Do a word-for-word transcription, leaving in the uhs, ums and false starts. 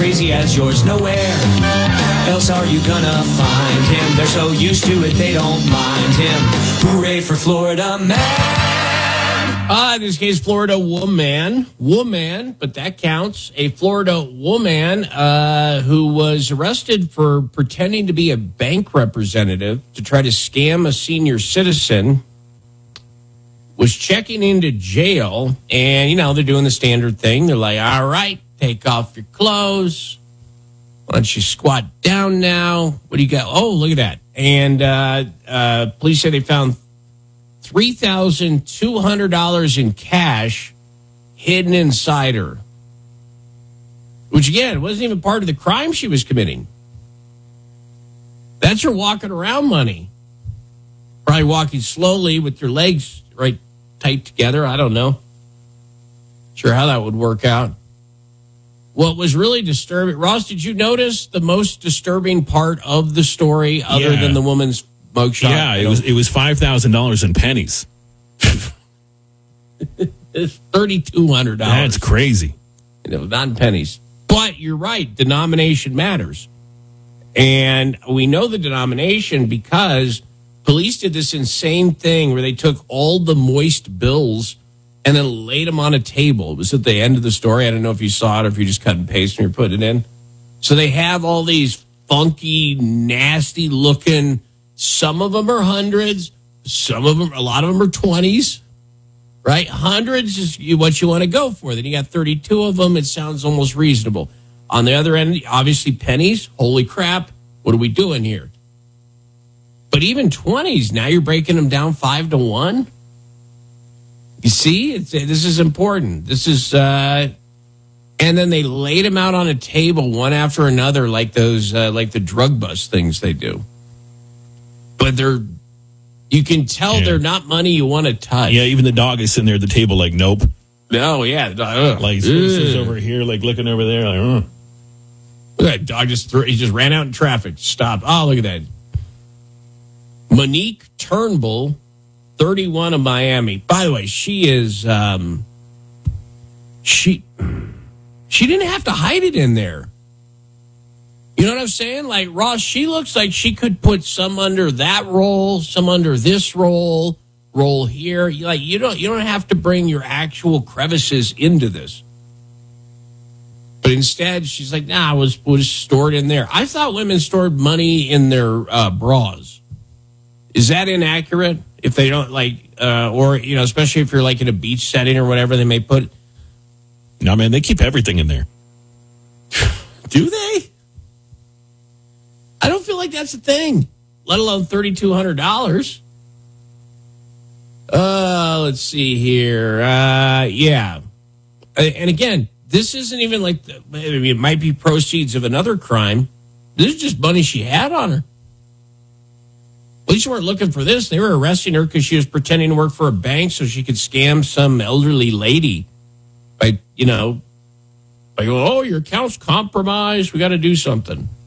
crazy as yours. Nowhere else are you gonna find him. They're so used to it, they don't mind him. Hooray for Florida man. Uh, in this case, Florida woman, woman, but that counts. A Florida woman uh, who was arrested for pretending to be a bank representative to try to scam a senior citizen was checking into jail. And, you know, they're doing the standard thing. They're like, all right, take off your clothes. Why don't you squat down now? What do you got? Oh, look at that. And uh, uh, police say they found three thousand two hundred dollars in cash hidden inside her, which, again, wasn't even part of the crime she was committing. That's her walking around money. Probably walking slowly with your legs right tight together. I don't know. Sure how that would work out. What was really disturbing, Ross, did you notice the most disturbing part of the story other Yeah. than the woman's mugshot? Yeah, it was it was five thousand dollars in pennies. It's thirty-two hundred dollars. That's crazy. You know, not in pennies. But you're right, denomination matters. And we know the denomination because police did this insane thing where they took all the moist bills and then laid them on a table. It was at the end of the story. I don't know if you saw it or if you just cut and paste and you're putting it in. So they have all these funky, nasty looking, some of them are hundreds, some of them, a lot of them are twenties, right? Hundreds is what you want to go for. Then you got thirty-two of them. It sounds almost reasonable. On the other end, obviously pennies. Holy crap. What are we doing here? But even twenties, now you're breaking them down five to one. You see, it's, this is important. This is, uh, and then they laid them out on a table one after another, like those, uh, like the drug bust things they do. But they're, you can tell Yeah. they're not money you want to touch. Yeah, even the dog is sitting there at the table like, nope. No, yeah. Ugh. Like, he's over here, like, looking over there. Like, oh. Look at that dog just threw, he just ran out in traffic. Stopped. Oh, look at that. Monique Turnbull, thirty-one of Miami. By the way, she is um, she she didn't have to hide it in there. You know what I'm saying? Like, Ross, she looks like she could put some under that roll, some under this roll, roll here. You like you don't you don't have to bring your actual crevices into this. But instead, she's like, nah, it was was stored in there. I thought women stored money in their uh, bras. Is that inaccurate? If they don't like, uh, or, you know, especially if you're like in a beach setting or whatever, they may put. No, man, they keep everything in there. Do they? I don't feel like that's a thing, let alone thirty-two hundred dollars. Uh, let's see here. Uh, yeah. And again, this isn't even like, the, I mean, it might be proceeds of another crime. This is just money she had on her. Police weren't looking for this. They were arresting her because she was pretending to work for a bank so she could scam some elderly lady by, you know, by going, oh, your account's compromised. We got to do something.